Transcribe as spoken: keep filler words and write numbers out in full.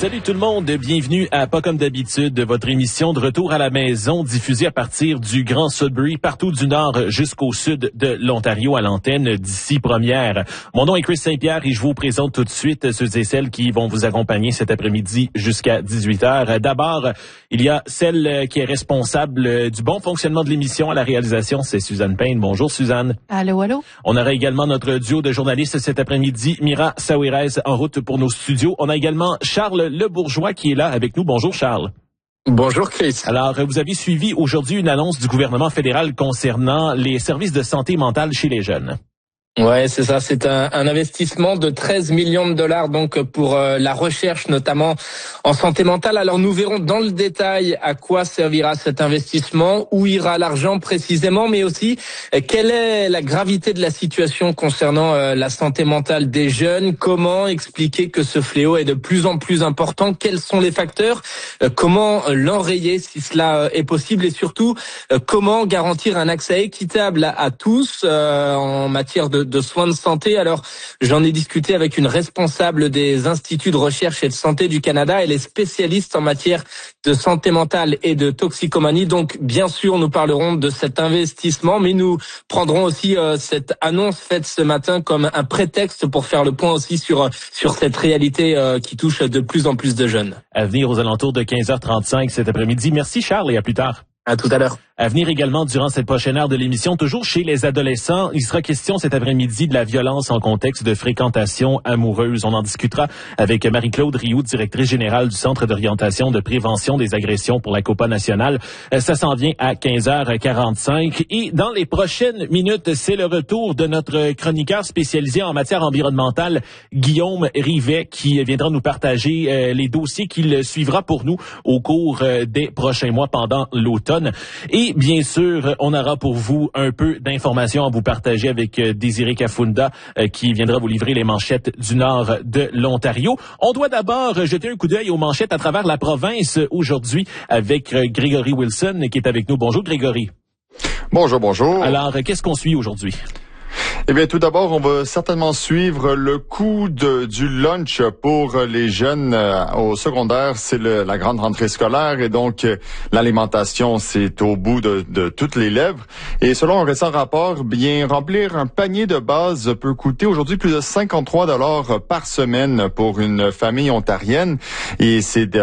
Salut tout le monde, bienvenue à Pas comme d'habitude, votre émission de retour à la maison diffusée à partir du Grand Sudbury, partout du nord jusqu'au sud de l'Ontario à l'antenne d'ici première. Mon nom est Chris Saint-Pierre et je vous présente tout de suite ceux et celles qui vont vous accompagner cet après-midi jusqu'à dix-huit heures. D'abord, il y a celle qui est responsable du bon fonctionnement de l'émission à la réalisation, c'est Suzanne Payne. Bonjour Suzanne. Allô, allô. On aura également notre duo de journalistes cet après-midi, Mira Saouirez en route pour nos studios. On a également Charles Le Bourgeois qui est là avec nous. Bonjour Charles. Bonjour Chris. Alors, vous avez suivi aujourd'hui une annonce du gouvernement fédéral concernant les services de santé mentale chez les jeunes. Ouais, c'est ça. C'est un, un investissement de treize millions de dollars donc pour euh, la recherche, notamment en santé mentale. Alors nous verrons dans le détail à quoi servira cet investissement, où ira l'argent précisément, mais aussi euh, quelle est la gravité de la situation concernant euh, la santé mentale des jeunes. Comment expliquer que ce fléau est de plus en plus important? Quels sont les facteurs? euh, Comment l'enrayer si cela euh, est possible? Et surtout, euh, comment garantir un accès équitable à, à tous euh, en matière de de soins de santé. Alors, j'en ai discuté avec une responsable des instituts de recherche et de santé du Canada. Elle est spécialiste en matière de santé mentale et de toxicomanie. Donc, bien sûr, nous parlerons de cet investissement, mais nous prendrons aussi euh, cette annonce faite ce matin comme un prétexte pour faire le point aussi sur sur cette réalité euh, qui touche de plus en plus de jeunes. À venir aux alentours de quinze heures trente-cinq cet après-midi. Merci Charles et à plus tard. À tout à l'heure. À venir également durant cette prochaine heure de l'émission, toujours chez les adolescents, il sera question cet après-midi de la violence en contexte de fréquentation amoureuse. On en discutera avec Marie-Claude Rioux, directrice générale du Centre d'orientation de prévention des agressions pour la COPA nationale. Ça s'en vient à quinze heures quarante-cinq. Et dans les prochaines minutes, c'est le retour de notre chroniqueur spécialisé en matière environnementale, Guillaume Rivet, qui viendra nous partager euh, les dossiers qu'il suivra pour nous au cours euh, des prochains mois pendant l'automne. Et bien sûr, on aura pour vous un peu d'informations à vous partager avec Désiré Kafunda euh, qui viendra vous livrer les manchettes du nord de l'Ontario. On doit d'abord jeter un coup d'œil aux manchettes à travers la province aujourd'hui avec euh, Grégory Wilson qui est avec nous. Bonjour Grégory. Bonjour, bonjour. Alors, qu'est-ce qu'on suit aujourd'hui? Eh bien, tout d'abord, on va certainement suivre le coût de, du lunch pour les jeunes euh, au secondaire. C'est le, la grande rentrée scolaire et donc euh, l'alimentation, c'est au bout de, de toutes les lèvres. Et selon un récent rapport, bien remplir un panier de base peut coûter aujourd'hui plus de cinquante-trois dollars par semaine pour une famille ontarienne. Et c'est